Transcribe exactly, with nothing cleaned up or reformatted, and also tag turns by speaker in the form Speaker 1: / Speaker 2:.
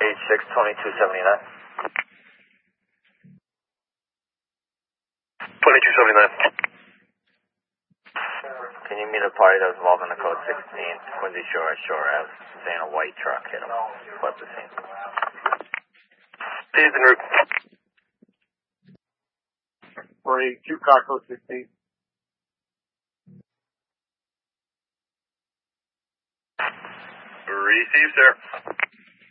Speaker 1: H six twenty-two seventy-nine.
Speaker 2: twenty-two seventy-nine.
Speaker 1: Can you meet a party that was involved in the code sixteen, Quincy Shore, Shore Ave, saying a white truck hit him? Flip the scene.
Speaker 2: Paved en route.
Speaker 3: forty-two, car code sixteen.
Speaker 2: Received, sir.